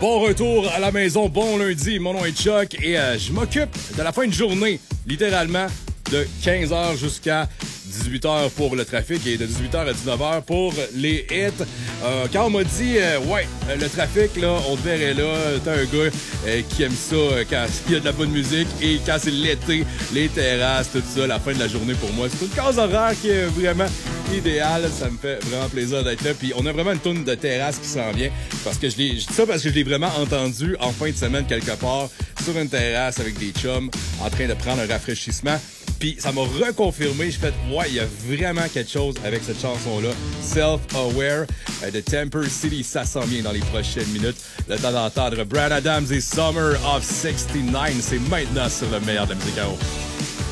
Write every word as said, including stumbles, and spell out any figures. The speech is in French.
Bon retour à la maison, bon lundi, mon nom est Chuck et euh, je m'occupe de la fin de journée, littéralement, de quinze heures jusqu'à dix-huit heures pour le trafic et de dix-huit heures à dix-neuf heures pour les hits. Euh, quand on m'a dit, euh, ouais, le trafic, là, on te verrait là, t'es un gars euh, qui aime ça euh, quand il y a de la bonne musique et quand c'est l'été, les terrasses, tout ça, la fin de la journée pour moi. C'est une case horaire qui est vraiment idéale. Ça me fait vraiment plaisir d'être là. Puis on a vraiment une tourne de terrasse qui s'en vient parce que je l'ai, je dis ça parce que je l'ai vraiment entendu en fin de semaine quelque part sur une terrasse avec des chums en train de prendre un rafraîchissement. Puis ça m'a reconfirmé, j'ai fait, ouais, il y a vraiment quelque chose avec cette chanson-là. Self-Aware euh, de Temper City, ça s'en vient dans les prochaines minutes. Le temps d'entendre Bryan Adams et Summer of soixante-dix-neuf, c'est maintenant sur le meilleur de la musique à eau.